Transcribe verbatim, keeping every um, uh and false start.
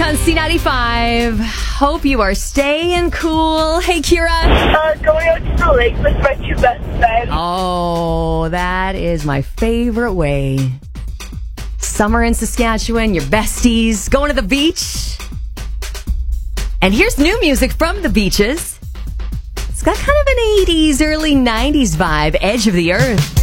on C ninety-five. Hope you are staying cool. Hey, Kira. Uh, going out to the lake with my two best friends. Oh, that is my favorite way. Summer in Saskatchewan, your besties, going to the beach. And here's new music from the beaches. It's got kind of an eighties, early nineties vibe, Edge of the Earth.